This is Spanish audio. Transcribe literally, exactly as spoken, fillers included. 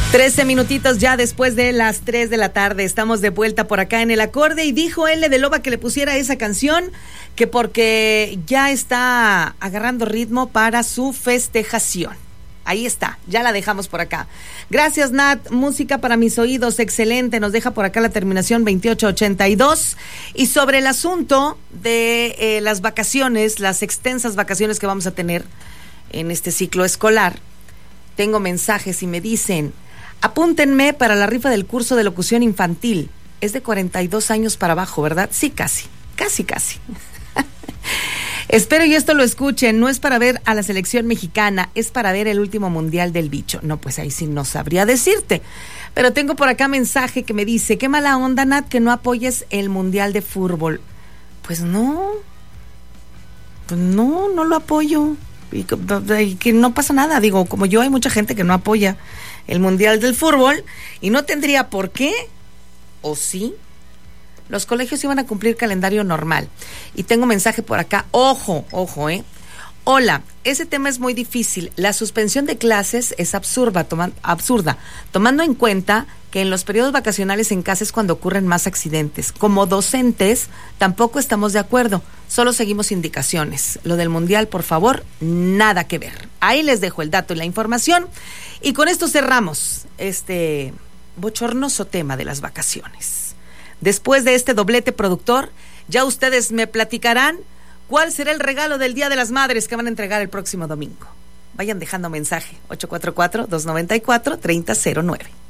trece minutitos ya después de las tres de la tarde. Estamos de vuelta por acá en El Acorde. Y dijo L de Loba que le pusiera esa canción, que porque ya está agarrando ritmo para su festejación. Ahí está, ya la dejamos por acá. Gracias, Nat. Música para mis oídos, excelente. Nos deja por acá la terminación veintiocho ochenta y dos. Y sobre el asunto de eh, las vacaciones, las extensas vacaciones que vamos a tener en este ciclo escolar, tengo mensajes y me dicen: apúntenme para la rifa del curso de locución infantil. Es de cuarenta y dos años para abajo, ¿verdad? Sí, casi, casi, casi. Espero y esto lo escuchen. No es para ver a la selección mexicana, es para ver el último mundial del bicho. No, pues ahí sí no sabría decirte. Pero tengo por acá mensaje que me dice: qué mala onda, Nat, que no apoyes el mundial de fútbol. Pues no, pues no, no lo apoyo. Y que no pasa nada. Digo, como yo, hay mucha gente que no apoya el mundial del fútbol y no tendría por qué, ¿o sí? Los colegios iban a cumplir calendario normal. Y tengo mensaje por acá. Ojo, ojo, ¿eh? Hola, ese tema es muy difícil. La suspensión de clases es absurda, toma, absurda, tomando en cuenta que en los periodos vacacionales en casa es cuando ocurren más accidentes. Como docentes, tampoco estamos de acuerdo. Solo seguimos indicaciones. Lo del mundial, por favor, nada que ver. Ahí les dejo el dato y la información. Y con esto cerramos este bochornoso tema de las vacaciones. Después de este doblete productor, ya ustedes me platicarán cuál será el regalo del Día de las Madres que van a entregar el próximo domingo. Vayan dejando mensaje, ocho cuatro cuatro, dos nueve cuatro, tres cero cero nueve.